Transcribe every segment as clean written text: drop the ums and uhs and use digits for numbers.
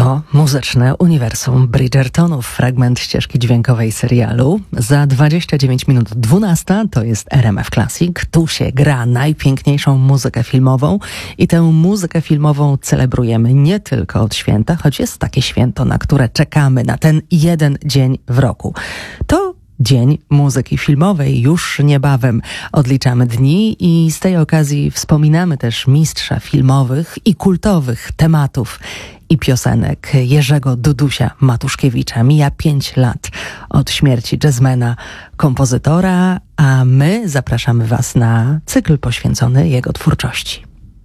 To muzyczne uniwersum Bridgertonów, fragment ścieżki dźwiękowej serialu. Za 29 minut 12 to jest RMF Classic. Tu się gra najpiękniejszą muzykę filmową i tę muzykę filmową celebrujemy nie tylko od święta, choć jest takie święto, na które czekamy na ten jeden dzień w roku. To Dzień Muzyki Filmowej. Już niebawem odliczamy dni i z tej okazji wspominamy też mistrza filmowych i kultowych tematów i piosenek Jerzego Dudusia Matuszkiewicza. Mija 5 lat od śmierci jazzmana, kompozytora, a my zapraszamy Was na cykl poświęcony jego twórczości.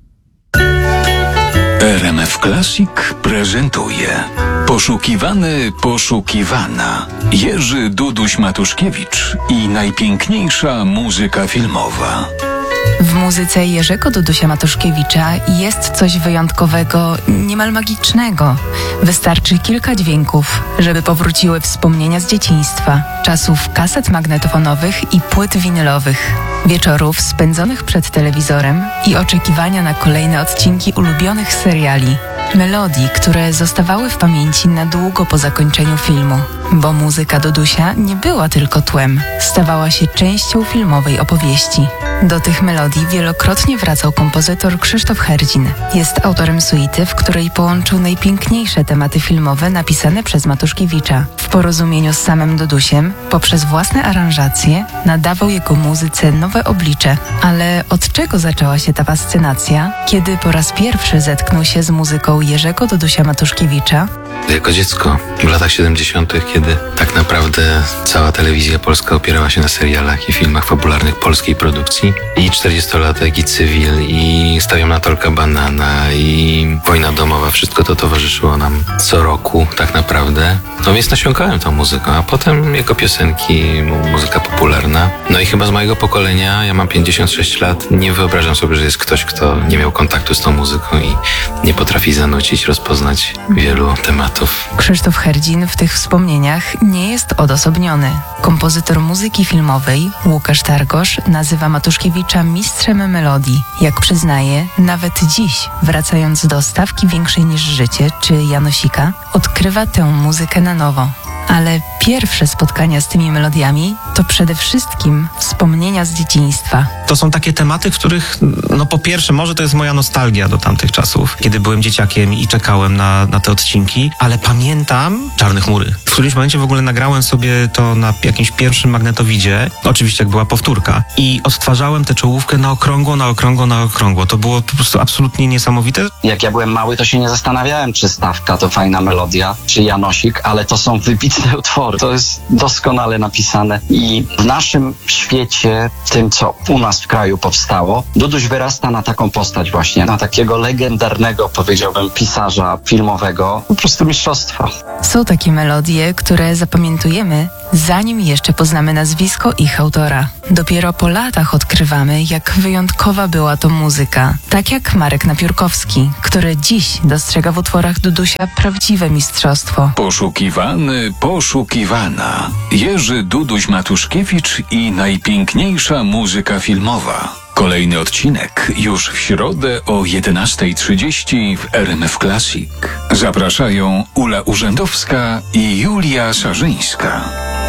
RMF Classic prezentuje Poszukiwany, poszukiwana. Jerzy Duduś Matuszkiewicz i najpiękniejsza muzyka filmowa. W muzyce Jerzego Dudusia Matuszkiewicza jest coś wyjątkowego, niemal magicznego. Wystarczy kilka dźwięków, żeby powróciły wspomnienia z dzieciństwa, czasów kaset magnetofonowych i płyt winylowych, wieczorów spędzonych przed telewizorem i oczekiwania na kolejne odcinki ulubionych seriali. Melodii, które zostawały w pamięci na długo po zakończeniu filmu. Bo muzyka Dudusia nie była tylko tłem, stawała się częścią filmowej opowieści. Do tych melodii wielokrotnie wracał kompozytor Krzysztof Herdzin. Jest autorem suity, w której połączył najpiękniejsze tematy filmowe napisane przez Matuszkiewicza. W porozumieniu z samym Dudusiem, poprzez własne aranżacje, nadawał jego muzyce nowe oblicze. Ale od czego zaczęła się ta fascynacja, kiedy po raz pierwszy zetknął się z muzyką Jerzego Dudusia Matuszkiewicza? Jako dziecko w latach 70., kiedy tak naprawdę cała telewizja polska opierała się na serialach i filmach fabularnych polskiej produkcji, i 40-latek, i Cywil, i Stawiam na Tolka Banana, i Wojna domowa, wszystko to towarzyszyło nam co roku tak naprawdę. No więc nasiąkałem tą muzyką, a potem jako piosenki, muzyka popularna. No i chyba z mojego pokolenia, ja mam 56 lat, nie wyobrażam sobie, że jest ktoś, kto nie miał kontaktu z tą muzyką i nie potrafi zanucić, rozpoznać wielu tematów. Krzysztof Herdzin w tych wspomnieniach nie jest odosobniony. Kompozytor muzyki filmowej Łukasz Targosz nazywa Matuszkiewicza mistrzem melodii. Jak przyznaje, nawet dziś, wracając do Stawki większej niż życie czy Janosika, odkrywa tę muzykę na nowo. Ale pierwsze spotkania z tymi melodiami to przede wszystkim wspomnienia z dzieciństwa. To są takie tematy, w których, no po pierwsze, może to jest moja nostalgia do tamtych czasów, kiedy byłem dzieciakiem i czekałem na te odcinki, ale pamiętam Czarne chmury. W którymś momencie w ogóle nagrałem sobie to na jakimś pierwszym magnetowidzie, oczywiście jak była powtórka, i odtwarzałem tę czołówkę na okrągło. To było po prostu absolutnie niesamowite. Jak ja byłem mały, to się nie zastanawiałem, czy Stawka to fajna melodia, czy Janosik, ale to są wybitne utwory. To jest doskonale napisane i w naszym świecie, tym co u nas w kraju powstało, Duduś wyrasta na taką postać właśnie, na takiego legendarnego, powiedziałbym, pisarza filmowego, po prostu mistrzostwa. Są takie melodie, które zapamiętujemy, zanim jeszcze poznamy nazwisko ich autora. Dopiero po latach odkrywamy, jak wyjątkowa była to muzyka. Tak jak Marek Napiórkowski, który dziś dostrzega w utworach Dudusia prawdziwe mistrzostwo. Poszukiwany, poszukiwana. Jerzy Duduś Matuszkiewicz i najpiękniejsza muzyka filmowa. Kolejny odcinek już w środę o 11:30 w RMF Classic. Zapraszają Ula Urzędowska i Julia Sarzyńska.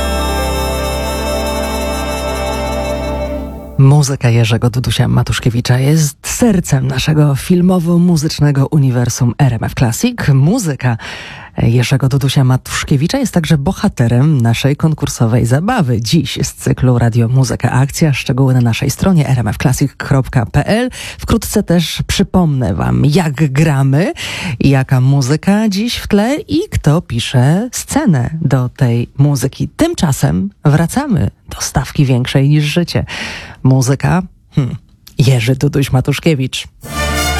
Muzyka Jerzego Dudusia Matuszkiewicza jest sercem naszego filmowo-muzycznego uniwersum RMF Classic. Muzyka Jerzego Dudusia Matuszkiewicza jest także bohaterem naszej konkursowej zabawy. Dziś z cyklu Radio Muzyka Akcja. Szczegóły na naszej stronie rmfclassic.pl. Wkrótce też przypomnę Wam, jak gramy, jaka muzyka dziś w tle i kto pisze scenę do tej muzyki. Tymczasem wracamy do Stawki większej niż życie. Muzyka Jerzy Duduś Matuszkiewicz.